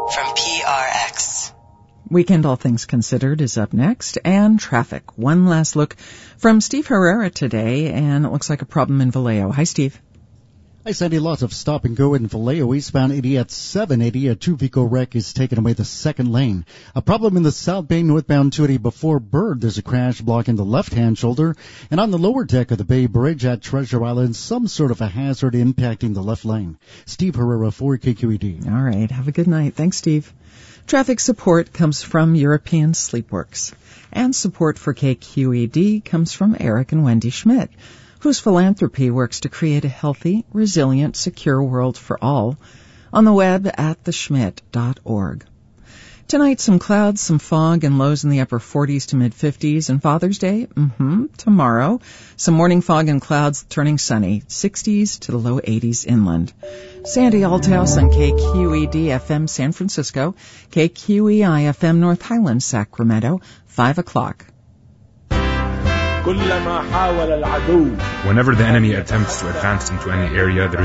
from PRX. Weekend All Things Considered is up next, and traffic. One last look from Steve Herrera today, and it looks like a problem in Vallejo. Hi, Steve. Hi, Sandy. Lots of stop and go in Vallejo. Eastbound 80 at 780. A two-vehicle wreck is taking away the second lane. A problem in the South Bay northbound 280 before Bird. There's a crash blocking the left-hand shoulder. And on the lower deck of the Bay Bridge at Treasure Island, some sort of a hazard impacting the left lane. Steve Herrera for KQED. All right. Have a good night. Thanks, Steve. Traffic support comes from European Sleepworks. And support for KQED comes from Eric and Wendy Schmidt, whose philanthropy works to create a healthy, resilient, secure world for all, on the web at theschmidt.org. Tonight, some clouds, some fog, and lows in the upper 40s to mid-50s. And Father's Day, tomorrow, some morning fog and clouds turning sunny, 60s to the low 80s inland. Sandy Althouse on KQED-FM San Francisco, KQEI-FM North Highlands, Sacramento, 5 o'clock. Whenever the enemy attempts to advance into any area, there is